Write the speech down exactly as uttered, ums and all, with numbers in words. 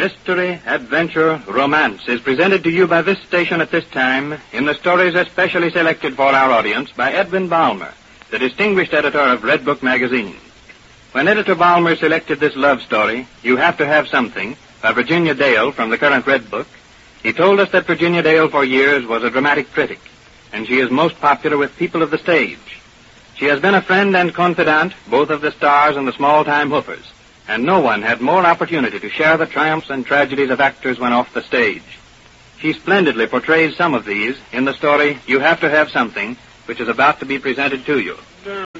Mystery, adventure, romance is presented to you by this station at this time in the stories especially selected for our audience by Edwin Balmer, the distinguished editor of Red Book magazine. When Editor Balmer selected this love story, You Have to Have Something, by Virginia Dale from the current Red Book, he told us that Virginia Dale for years was a dramatic critic, and she is most popular with people of the stage. She has been a friend and confidant both of the stars and the small-time hoofers, and no one had more opportunity to share the triumphs and tragedies of actors when off the stage. She splendidly portrays some of these in the story You Have to Have Something, which is about to be presented to you.